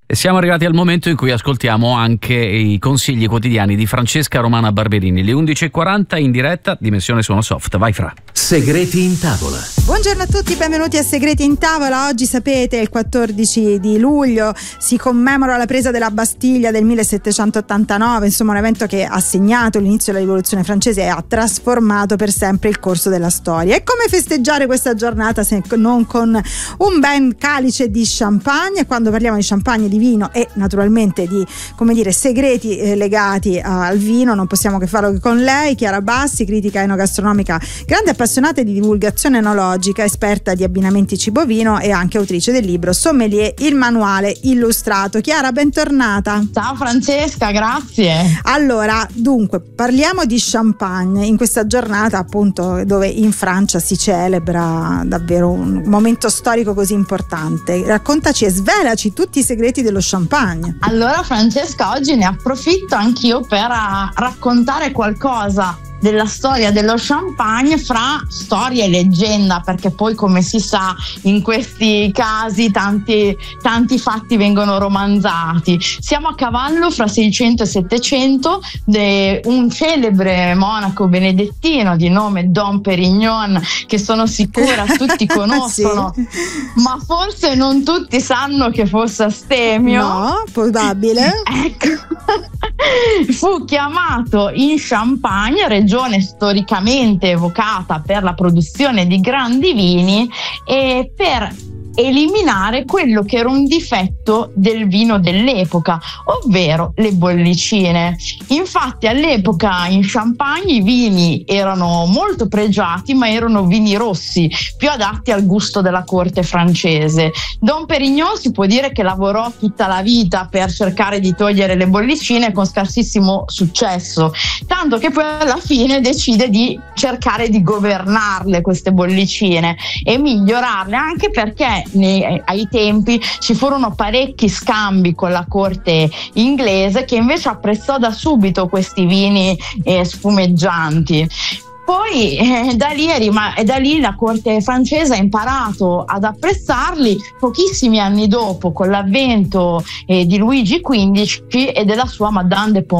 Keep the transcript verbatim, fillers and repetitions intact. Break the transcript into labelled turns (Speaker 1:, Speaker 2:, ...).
Speaker 1: E siamo arrivati al momento in cui ascoltiamo anche i consigli quotidiani di Francesca Romana Barberini. Le undici e quaranta in diretta, Dimensione Suono Soft. Vai Fra.
Speaker 2: Segreti in tavola.
Speaker 3: Buongiorno a tutti, benvenuti a Segreti in tavola. Oggi sapete, il quattordici di luglio si commemora la presa della Bastiglia del millesettecentottantanove, insomma un evento che ha segnato l'inizio della rivoluzione francese e ha trasformato per sempre il corso della storia. E come festeggiare questa giornata se non con un ben calice di champagne? Quando parliamo di champagne, di vino e naturalmente di, come dire, segreti eh, legati al vino, non possiamo che farlo con lei, Chiara Bassi, critica enogastronomica, grande appassionata di divulgazione enologica, esperta di abbinamenti cibo-vino e anche autrice del libro Sommelier, il manuale illustrato. Chiara, bentornata.
Speaker 4: Ciao Francesca, grazie.
Speaker 3: Allora, dunque, parliamo di champagne in questa giornata appunto dove in Francia si celebra davvero un momento storico così importante. Raccontaci e svelaci tutti i segreti dello champagne.
Speaker 4: Allora Francesca, oggi ne approfitto anch'io per raccontare qualcosa della storia dello champagne fra storia e leggenda, perché poi, come si sa, in questi casi tanti, tanti fatti vengono romanzati. Siamo a cavallo fra seicento e settecento. De un celebre monaco benedettino di nome Dom Pérignon, che sono sicura tutti conoscono, sì, ma forse non tutti sanno che fosse astemio.
Speaker 3: No, probabile.
Speaker 4: Ecco. Fu chiamato in Champagne, regione storicamente evocata per la produzione di grandi vini, e per eliminare quello che era un difetto del vino dell'epoca, ovvero le bollicine. Infatti all'epoca in Champagne i vini erano molto pregiati, ma erano vini rossi, più adatti al gusto della corte francese. Dom Pérignon si può dire che lavorò tutta la vita per cercare di togliere le bollicine, con scarsissimo successo, tanto che poi alla fine decide di cercare di governarle queste bollicine e migliorarle, anche perché Nei, ai tempi ci furono parecchi scambi con la corte inglese, che invece apprezzò da subito questi vini eh, spumeggianti. Poi eh, da, lì rima- da lì la corte francese ha imparato ad apprezzarli. Pochissimi anni dopo, con l'avvento eh, di Luigi quindici e della sua Madame de Pompadour,